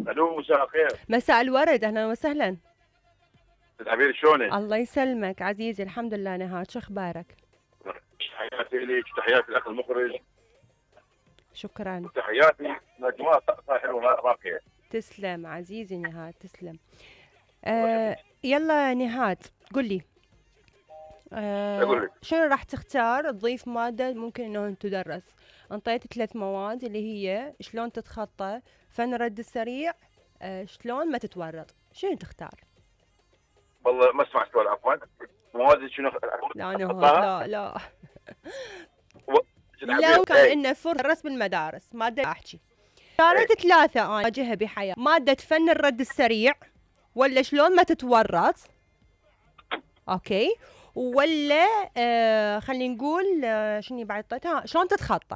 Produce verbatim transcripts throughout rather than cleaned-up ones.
الو مساء الخير. مساء الورد، اهلا وسهلا. عبير شلونك؟ الله يسلمك عزيزي، الحمد لله. نهاد شو اخبارك؟ تحياتي لك، تحياتي الاخ المخرج، شكرا. تحياتي مجموعه حلوه راقيه. تسلم عزيزي نهاد، تسلم. آه يلا نهاد قل لي، آه شنو راح تختار تضيف ماده ممكن انه تدرس؟ انطيت ثلاث مواد اللي هي شلون تتخطى، فن الرد السريع، آه شلون ما تتورط، شنو تختار؟ والله ما سمعت السؤال عفوا. مواد شنو؟ لا لا لا و... لو كان لنا فرصه درس بالمدارس ماده احكي كانت ثلاثه انا اواجهها بحياه، ماده فن الرد السريع، ولا شلون ما تتورط، اوكي، ولا آه خلينا نقول آه شنو بعد طيتها، شلون تتخطى.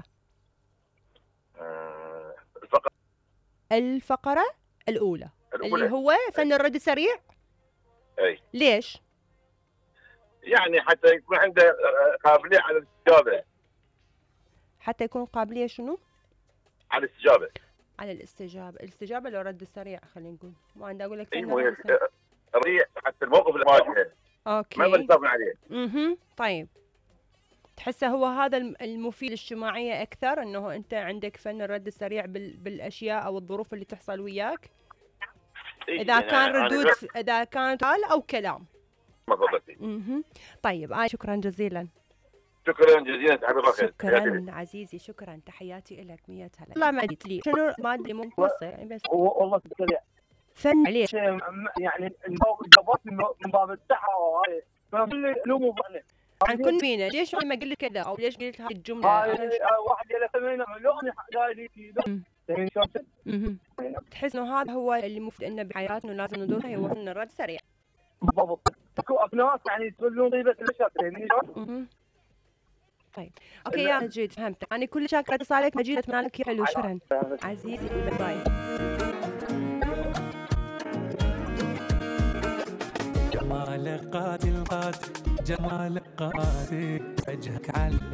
آه الفقره الفقره الاولى, الأولى اللي هو فن الرد السريع. اي ليش؟ يعني حتى يكون عنده قابليه على الاستجابه. حتى يكون قابليه شنو؟ على الاستجابه. على الاستجابه، الاستجابه لو رد السريع خلينا نقول، ما عندي اقول لك فن الرد السريع حتى الموقف اللي واجهه. اوكي ما بنصبر عليه. اها طيب، تحسه هو هذا المفيد للجماعيه اكثر، انه انت عندك فن الرد السريع بال... بالاشياء او الظروف اللي تحصل وياك، إيه اذا يعني كان ردود ف... اذا كان قال او كلام. ما ضبطتي. اها طيب آه شكرا جزيلا. شكرا جزيلا تعبير الله خير. شكرا عزيزي، شكرا، تحياتي لك مية هلا. والله ما قلت لي شنو الماده اللي ممكن تصير يعني، بس والله سريع فن عليه يعني الجوابات من باب الصحه وهاي فكل لومو عليه عن كل فينا. ليش ما قلت كذا او ليش قلت هذه الجمله؟ واحد الى ثمانية مليون جاي لي اها تحس انه هذا هو اللي المفروض انه بحياتنا لازم ندورها، هو فن الرد سريع. بالضبط. اكو ناس يعني يقولون طيبه المشاكل. اها طيب اوكي يا مجيد فهمت. انا يعني كل شاكره اتصالك مجيد، اتمنى لك حلو. شكرا عزيزي، باي. جمالك قاتل قاتل، جمالك قاتل، وجهك على